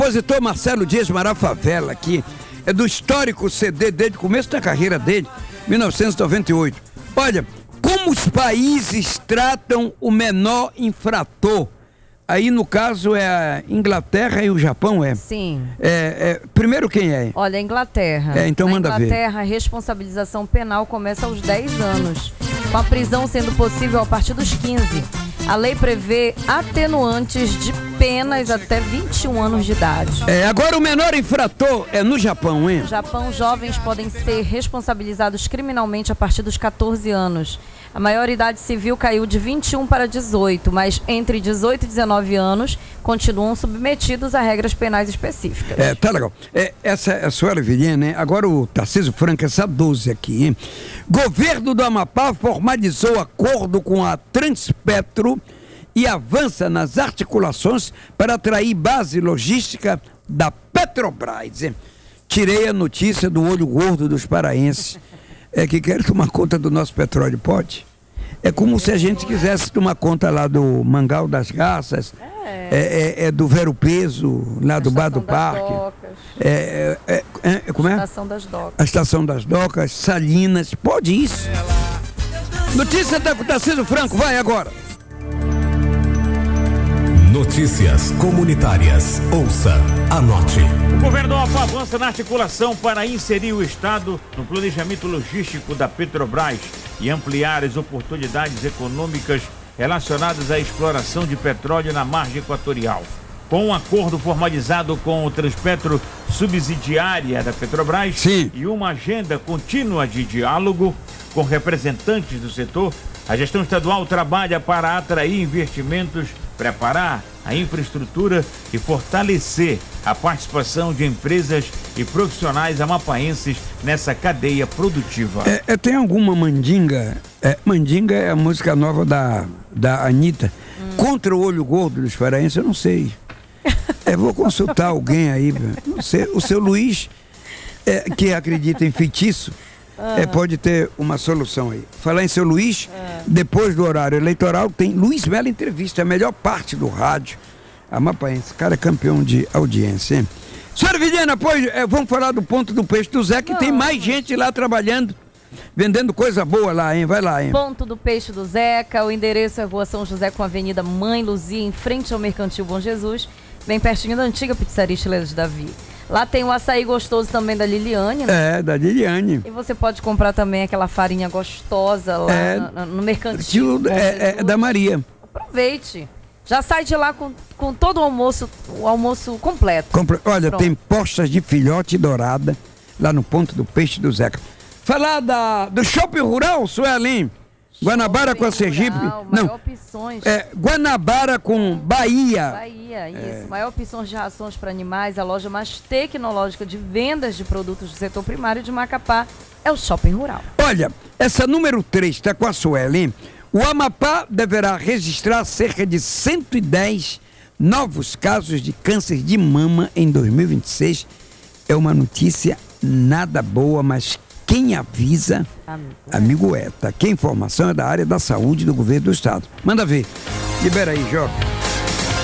compositor Marcelo Dias Marafavela aqui, é do histórico CD desde o começo da carreira dele, 1998. Olha, como os países tratam o menor infrator? Aí, no caso, é a Inglaterra e o Japão, é? Sim. Primeiro quem é? Olha, a Inglaterra. Então manda ver. Na Inglaterra, a responsabilização penal começa aos 10 anos, com a prisão sendo possível a partir dos 15. A lei prevê atenuantes de penas até 21 anos de idade. Agora o menor infrator é no Japão, hein? No Japão, jovens podem ser responsabilizados criminalmente a partir dos 14 anos. A maioridade civil caiu de 21 para 18, mas entre 18 e 19 anos continuam submetidos a regras penais específicas. Tá legal. Essa é a Sueli Vieira, né? Agora o Tarcísio Franco, essa 12 aqui, hein? Governo do Amapá formalizou acordo com a Transpetro e avança nas articulações para atrair base logística da Petrobras, hein? Tirei a notícia do olho gordo dos paraenses. Que querem tomar conta do nosso petróleo, pode? É como se a gente quisesse tomar conta lá do Mangal das Garças, do Vero Peso, lá do Bar do Parque. Como é? Estação das Docas. A Estação das Docas, Salinas, pode isso? Notícia da Tarcísio Franco, vai agora. Notícias comunitárias. Ouça, anote. O governo do Amapá avança na articulação para inserir o Estado no planejamento logístico da Petrobras e ampliar as oportunidades econômicas relacionadas à exploração de petróleo na margem equatorial. Com um acordo formalizado com o Transpetro subsidiária da Petrobras Sim. e uma agenda contínua de diálogo com representantes do setor, a gestão estadual trabalha para atrair investimentos, preparar a infraestrutura e fortalecer a participação de empresas e profissionais amapaenses nessa cadeia produtiva. Tem alguma mandinga? Mandinga é a música nova da Anitta. Contra o olho gordo dos paraenses, eu não sei. Vou consultar alguém aí. Não sei. O seu Luiz, que acredita em feitiço, pode ter uma solução aí. Falar em seu Luiz, depois do horário eleitoral, tem Luiz Melo Entrevista, a melhor parte do rádio amapaense. Cara, é campeão de audiência, hein? Senhora Vidiana, pois, vamos falar do ponto do peixe do Zé, que tem mais gente lá trabalhando, vendendo coisa boa lá, hein? Vai lá, hein? Ponto do Peixe do Zeca, o endereço é Rua São José com a Avenida Mãe Luzia, em frente ao Mercantil Bom Jesus, bem pertinho da antiga pizzaria Estileira de Davi. Lá tem o açaí gostoso também da Liliane, né? Da Liliane. E você pode comprar também aquela farinha gostosa lá no Mercantil. Da Maria. Aproveite. Já sai de lá com todo o almoço completo. Olha, Pronto. tem postas de filhote dourada lá no ponto do peixe do Zeca. Falar do shopping rural, Sueli. Guanabara com a Sergipe. Maior opções. Guanabara com Bahia. Bahia, isso. Maior opções de rações para animais, a loja mais tecnológica de vendas de produtos do setor primário de Macapá é o Shopping Rural. Olha, essa número 3 está com a Sueli. O Amapá deverá registrar cerca de 110 novos casos de câncer de mama em 2026. É uma notícia nada boa, mas quem avisa, amigo tá? Que a informação é da área da saúde do governo do estado. Manda ver. Libera aí, Joca.